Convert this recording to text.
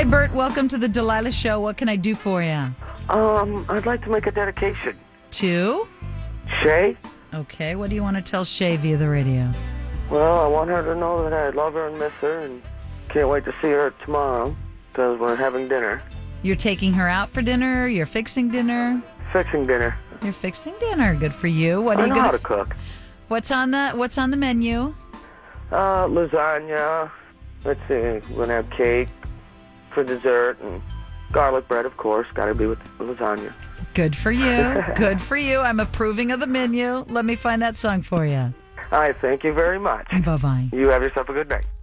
Hi, Bert. Welcome to the Delilah Show. What can I do for you? I'd like to make a dedication. To? Shay? Okay, what do you want to tell Shay via the radio? Well, I want her to know that I love her and miss her, and can't wait to see her tomorrow, because we're having dinner. You're taking her out for dinner? You're fixing dinner? Fixing dinner. You're fixing dinner. Good for you. What are I you know gonna? how to cook. What's on the menu? Lasagna. Let's see, we're going to have cake for dessert, and garlic bread, of course. Got to be with lasagna. Good for you. Good for you. I'm approving of the menu. Let me find that song for you. All right, thank you very much. Bye-bye. You have yourself a good night.